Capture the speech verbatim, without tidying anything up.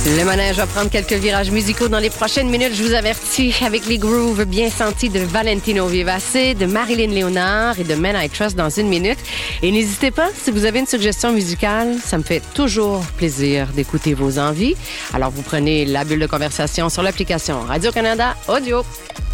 Le manège va prendre quelques virages musicaux dans les prochaines minutes, je vous avertis, avec les grooves bien sentis de Valentino Vivace, de Marilyn Léonard et de Men I Trust dans une minute. Et n'hésitez pas, si vous avez une suggestion musicale, ça me fait toujours plaisir d'écouter vos envies. Alors vous prenez la bulle de conversation sur l'application Radio-Canada Audio.